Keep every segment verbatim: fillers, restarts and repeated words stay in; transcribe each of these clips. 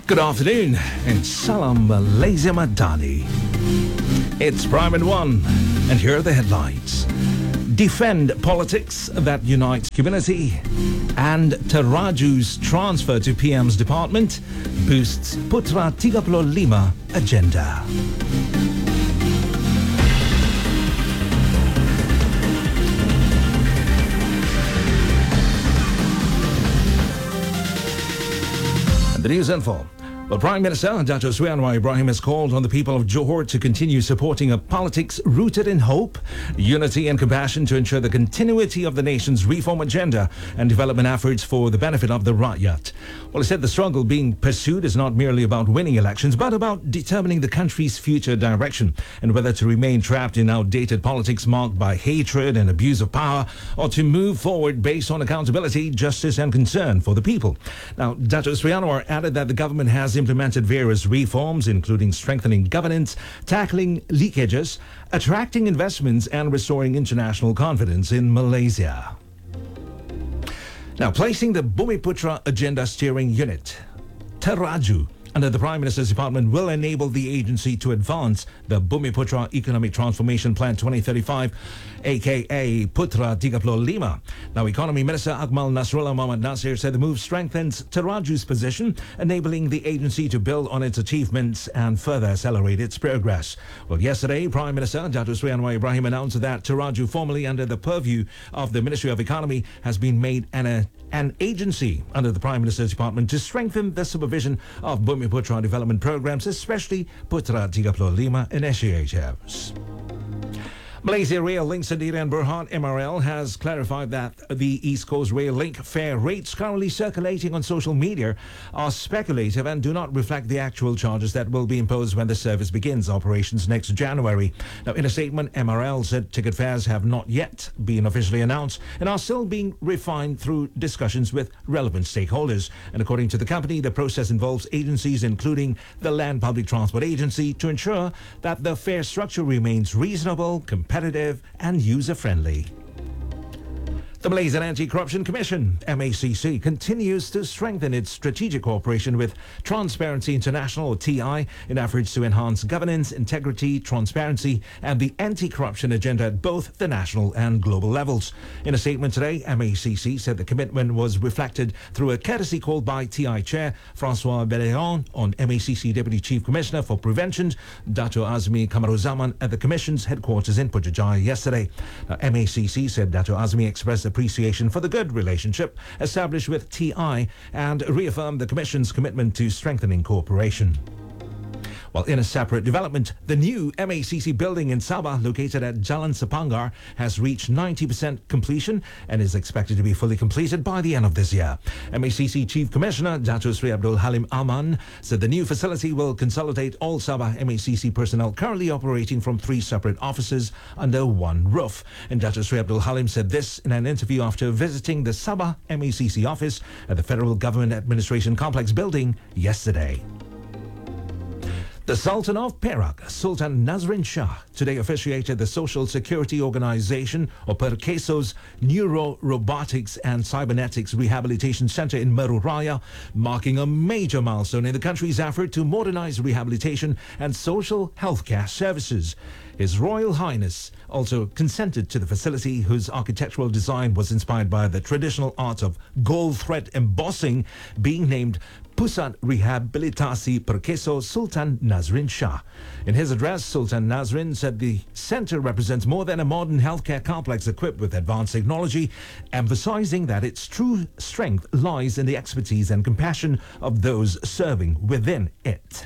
Good afternoon and Salam Malaysia Madani. It's Prime at One, and here are the headlines. Defend politics that unites community, and Teraju's transfer to P M's department boosts Putra tiga puluh lima agenda. And the news info. Well, Prime Minister Dato Sri Anwar Ibrahim has called on the people of Johor to continue supporting a politics rooted in hope, unity and compassion to ensure the continuity of the nation's reform agenda and development efforts for the benefit of the Rakyat. Well, he said the struggle being pursued is not merely about winning elections, but about determining the country's future direction and whether to remain trapped in outdated politics marked by hatred and abuse of power, or to move forward based on accountability, justice and concern for the people. Now, Dato Sri Anwar added that the government has implemented various reforms, including strengthening governance, tackling leakages, attracting investments, and restoring international confidence in Malaysia. Now, placing the Bumiputra Agenda Steering Unit, Teraju, under the Prime Minister's Department will enable the agency to advance the Bumiputra Economic Transformation Plan twenty thirty-five, aka Putra tiga puluh lima. Now, Economy Minister Akmal Nasrullah Mohamad Nasir said the move strengthens Teraju's position, enabling the agency to build on its achievements and further accelerate its progress. Well, yesterday, Prime Minister Dato Sri Anwar Ibrahim announced that Teraju, formerly under the purview of the Ministry of Economy, has been made an, uh, an agency under the Prime Minister's Department to strengthen the supervision of Bumiputra development programs, especially Putra tiga puluh lima initiatives. Malaysia Rail Link Sendirian Berhad M R L has clarified that the East Coast Rail Link fare rates currently circulating on social media are speculative and do not reflect the actual charges that will be imposed when the service begins operations next January. Now, in a statement, M R L said ticket fares have not yet been officially announced and are still being refined through discussions with relevant stakeholders. And according to the company, the process involves agencies including the Land Public Transport Agency to ensure that the fare structure remains reasonable, competitive and user-friendly. The Malaysian Anti-Corruption Commission, M A C C, continues to strengthen its strategic cooperation with Transparency International, or T I, in efforts to enhance governance, integrity, transparency, and the anti-corruption agenda at both the national and global levels. In a statement today, M A C C said the commitment was reflected through a courtesy call by T I Chair Francois Belleon on M A C C Deputy Chief Commissioner for Prevention, Dato Azmi Kamaruzaman, at the Commission's headquarters in Putrajaya yesterday. Now, M A C C said Dato Azmi expressed appreciation for the good relationship established with T I and reaffirmed the Commission's commitment to strengthening cooperation. While in a separate development, the new M A C C building in Sabah, located at Jalan Sepangar, has reached ninety percent completion and is expected to be fully completed by the end of this year. M A C C Chief Commissioner Dato Sri Abdul Halim Aman said the new facility will consolidate all Sabah M A C C personnel currently operating from three separate offices under one roof. And Dato Sri Abdul Halim said this in an interview after visiting the Sabah M A C C office at the Federal Government Administration Complex building yesterday. The Sultan of Perak, Sultan Nazrin Shah, today officiated the Social Security Organization, or Perkeso's Neuro Robotics and Cybernetics Rehabilitation Center in Meru Raya, marking a major milestone in the country's effort to modernize rehabilitation and social healthcare services. His Royal Highness also consented to the facility, whose architectural design was inspired by the traditional art of gold thread embossing, being named Pusat Rehabilitasi Perkeso Sultan Nazrin Shah. In his address, Sultan Nazrin said the center represents more than a modern healthcare complex equipped with advanced technology, emphasizing that its true strength lies in the expertise and compassion of those serving within it.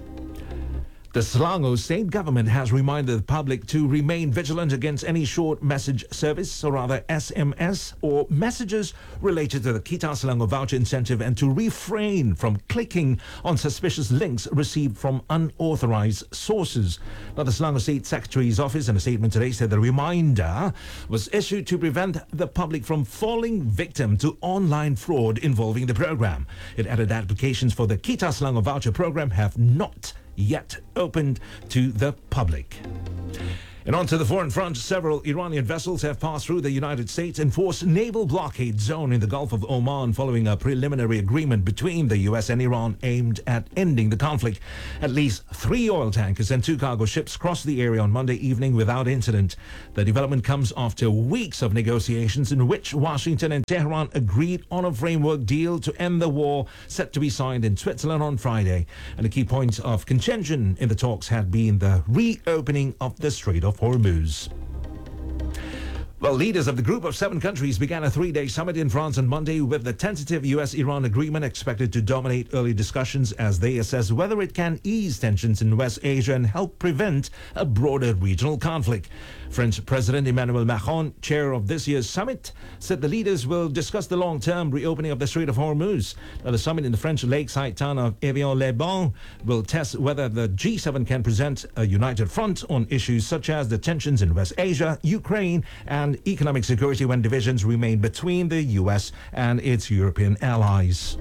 The Selangor state government has reminded the public to remain vigilant against any short message service, or rather S M S, or messages related to the Kita Selangor voucher incentive, and to refrain from clicking on suspicious links received from unauthorized sources. Now, the Selangor State Secretary's office in a statement today said the reminder was issued to prevent the public from falling victim to online fraud involving the program. It added that applications for the Kita Selangor voucher program have not yet opened to the public. And on to the foreign front, several Iranian vessels have passed through the United States enforced naval blockade zone in the Gulf of Oman following a preliminary agreement between the U S and Iran aimed at ending the conflict. At least three oil tankers and two cargo ships crossed the area on Monday evening without incident. The development comes after weeks of negotiations in which Washington and Tehran agreed on a framework deal to end the war set to be signed in Switzerland on Friday. And a key point of contention in the talks had been the reopening of the Strait of Hormuz. Well, leaders of the group of seven countries began a three-day summit in France on Monday with the tentative U S Iran agreement expected to dominate early discussions as they assess whether it can ease tensions in West Asia and help prevent a broader regional conflict. French President Emmanuel Macron, chair of this year's summit, said the leaders will discuss the long-term reopening of the Strait of Hormuz. Now, the summit in the French lakeside town of Evian-les-Bains will test whether the G seven can present a united front on issues such as the tensions in West Asia, Ukraine, and economic security when divisions remain between the U S and its European allies.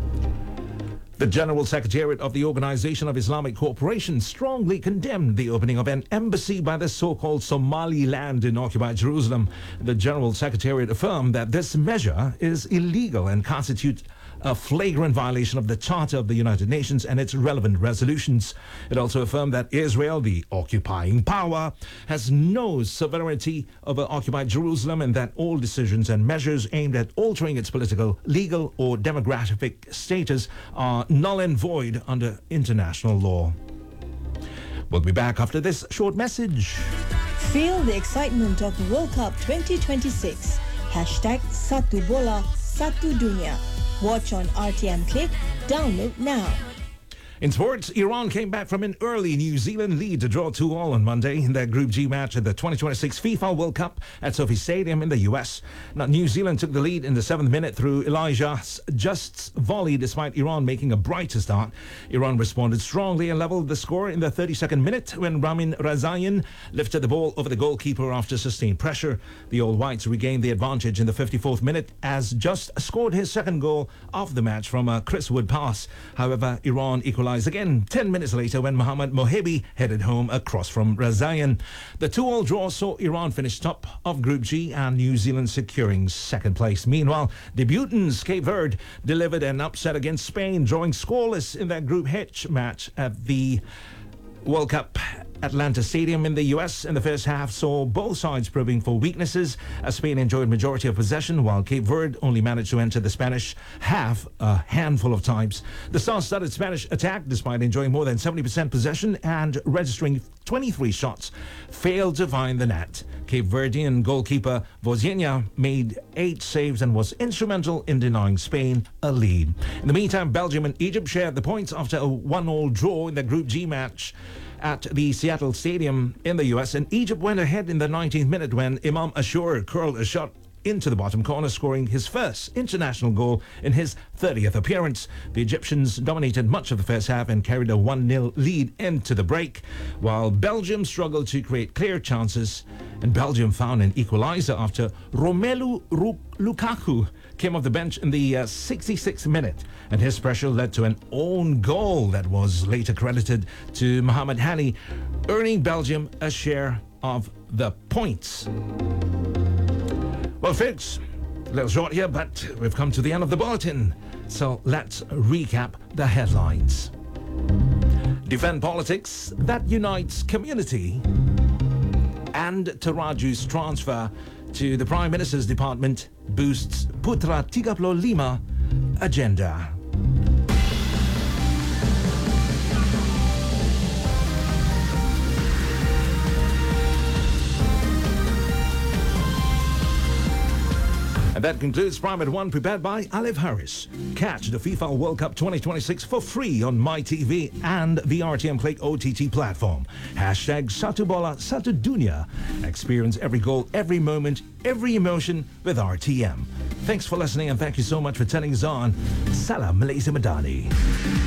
The General Secretariat of the Organization of Islamic Cooperation strongly condemned the opening of an embassy by the so-called Somaliland in occupied Jerusalem. The General Secretariat affirmed that this measure is illegal and constitutes a flagrant violation of the Charter of the United Nations and its relevant resolutions. It also affirmed that Israel, the occupying power, has no sovereignty over occupied Jerusalem and that all decisions and measures aimed at altering its political, legal, or demographic status are null and void under international law. We'll be back after this short message. Feel the excitement of the World Cup twenty twenty-six. Hashtag Satu Bola, Satu Dunia. Watch on R T M Click. Download now. In sports, Iran came back from an early New Zealand lead to draw two all on Monday in their Group G match at the twenty twenty-six FIFA World Cup at Sophie Stadium in the U S. Now, New Zealand took the lead in the seventh minute through Elijah Just's volley despite Iran making a brighter start. Iran responded strongly and leveled the score in the thirty-second minute when Ramin Razayan lifted the ball over the goalkeeper after sustained pressure. The All Whites regained the advantage in the fifty-fourth minute as Just scored his second goal of the match from a Chris Wood pass. However, Iran equalized again ten minutes later when Mohammad Mohebi headed home across from Razayan. The two-all draw saw Iran finish top of Group G and New Zealand securing second place. Meanwhile, debutants Cape Verde delivered an upset against Spain, drawing scoreless in their Group H match at the World Cup Atlanta Stadium in the U S. In the first half saw both sides probing for weaknesses as Spain enjoyed majority of possession while Cape Verde only managed to enter the Spanish half a handful of times. The star-studded Spanish attack, despite enjoying more than seventy percent possession and registering twenty-three shots, failed to find the net. Cape Verdean goalkeeper Vozinha made eight saves and was instrumental in denying Spain a lead. In the meantime, Belgium and Egypt shared the points after a one-all draw in the Group G match at the Seattle Stadium in the U S, and Egypt went ahead in the nineteenth minute when Imam Ashour curled a shot into the bottom corner, scoring his first international goal in his thirtieth appearance. The Egyptians dominated much of the first half and carried a one nil lead into the break, while Belgium struggled to create clear chances, and Belgium found an equalizer after Romelu Lukaku came off the bench in the uh, sixty-sixth minute, and his pressure led to an own goal that was later credited to Mohamed Hani, earning Belgium a share of the points. Well, folks, a little short here, but we've come to the end of the bulletin. So let's recap the headlines. Defend politics that unites community. And Taraju's transfer to the Prime Minister's department boosts Putra tiga puluh lima agenda. And that concludes Prime at one, prepared by Alif Harris. Catch the FIFA World Cup twenty twenty-six for free on MyTV and the R T M Click O T T platform. Hashtag Satu Bola, Satu Dunia. Experience every goal, every moment, every emotion with R T M. Thanks for listening and thank you so much for turning us on. Salam Malaysia Madani.